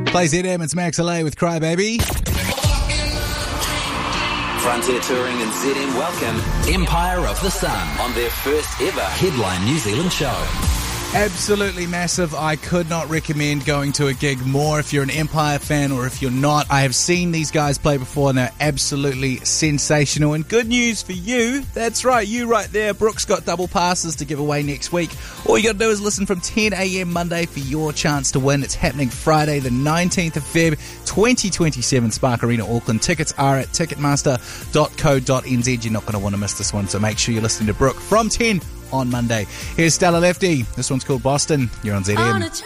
Play ZM, it's Max LA with Cry Baby. Frontier Touring and ZM welcome Empire of the Sun on their first ever Headline New Zealand show. Absolutely massive. I could not recommend going to a gig more if you're an Empire fan or if you're not. I have seen these guys play before and they're absolutely sensational. And good news for you, that's right, you right there. Brooke's got double passes to give away next week. All you got to do is listen from 10 a.m. Monday for your chance to win. It's happening Friday the 19th of Feb 2027, Spark Arena, Auckland. Tickets are at ticketmaster.co.nz. You're not going to want to miss this one, so make sure you're listening to Brooke from 10 on Monday. Here's Stella Lefty. This one's called Boston. You're on ZM.